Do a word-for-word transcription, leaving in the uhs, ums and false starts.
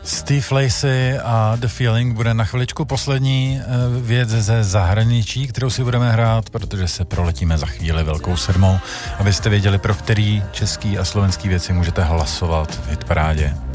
Steve Lacy a The Feeling bude na chviličku poslední věc ze zahraničí, kterou si budeme hrát, protože se proletíme za chvíli velkou sedmou, abyste věděli, pro který český a slovenský věci můžete hlasovat v hitparádě.